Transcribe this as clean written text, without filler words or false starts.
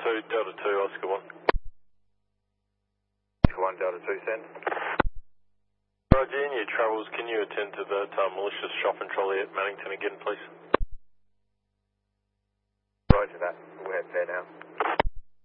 Delta 2, Oscar 1. Oscar 1, Delta 2, send. Roger, in your travels, can you attend to that malicious shopping trolley at Mannington again, please?